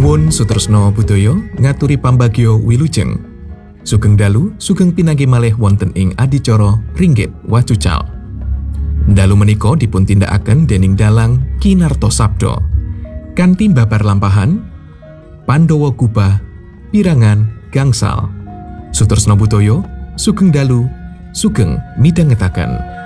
Nuwun Sutresna Budaya ngaturi pambagyo wilujeng. Sugeng dalu sugeng pinanggih malih wonten ing adicara Ringgit Wacucal. Dalu menika dipuntindakaken dening dalang Kinarto Sabdo. Kanthi babar lampahan Pandhawa Gubah pirangan gangsal. Sutresna Budaya sugeng dalu sugeng midhangetaken.